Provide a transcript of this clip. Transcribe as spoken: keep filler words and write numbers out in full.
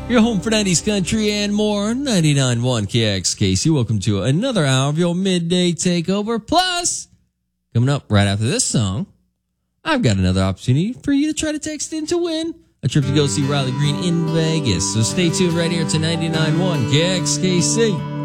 Your home for nineties country and more. ninety-nine point one K X K C. Welcome to another hour of your midday takeover. Plus, coming up right after this song, I've got another opportunity for you to try to text in to win a trip to go see Riley Green in Vegas. So stay tuned right here to ninety-nine point one K X K C.